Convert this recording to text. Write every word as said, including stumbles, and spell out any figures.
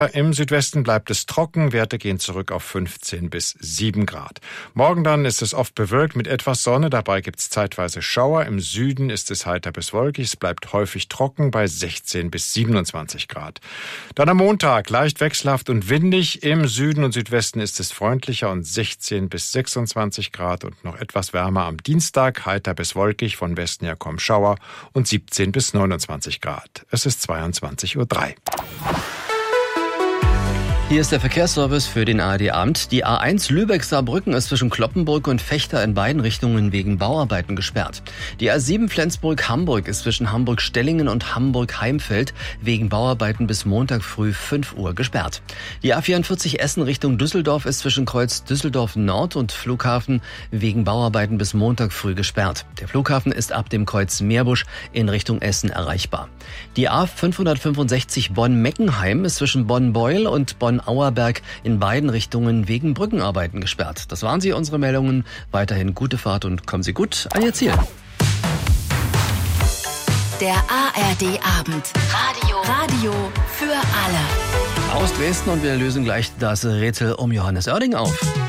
Im Südwesten bleibt es trocken, Werte gehen zurück auf fünfzehn bis sieben Grad. Morgen dann ist es oft bewölkt mit etwas Sonne, dabei gibt es zeitweise Schauer. Im Süden ist es heiter bis wolkig, es bleibt häufig trocken bei sechzehn bis siebenundzwanzig Grad. Dann am Montag leicht wechselhaft und windig, im Süden und Südwesten ist es freundlicher und sechzehn bis sechsundzwanzig Grad und noch etwas wärmer am Dienstag, heiter bis wolkig, von Westen her kommen Schauer und siebzehn bis neunundzwanzig Grad. Es ist zweiundzwanzig Uhr drei. Hier ist der Verkehrsservice für den A R D-Abend. Die A eins Lübeck-Saarbrücken ist zwischen Kloppenburg und Vechta in beiden Richtungen wegen Bauarbeiten gesperrt. Die A sieben Flensburg-Hamburg ist zwischen Hamburg-Stellingen und Hamburg-Heimfeld wegen Bauarbeiten bis Montag früh fünf Uhr gesperrt. Die A vierundvierzig Essen Richtung Düsseldorf ist zwischen Kreuz Düsseldorf Nord und Flughafen wegen Bauarbeiten bis Montag früh gesperrt. Der Flughafen ist ab dem Kreuz Meerbusch in Richtung Essen erreichbar. Die A fünfhundertfünfundsechzig Bonn-Meckenheim ist zwischen Bonn-Beuel und Bonn-Auerberg in beiden Richtungen wegen Brückenarbeiten gesperrt. Das waren sie, unsere Meldungen. Weiterhin gute Fahrt und kommen Sie gut an Ihr Ziel. Der A R D-Abend. Radio. Radio für alle. Aus Dresden, und wir lösen gleich das Rätsel um Johannes Oerding auf.